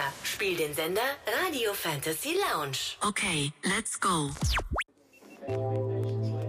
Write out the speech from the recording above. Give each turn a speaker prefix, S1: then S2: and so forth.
S1: Spiel den Sender Radio Fantasy Lounge.
S2: Okay, let's go.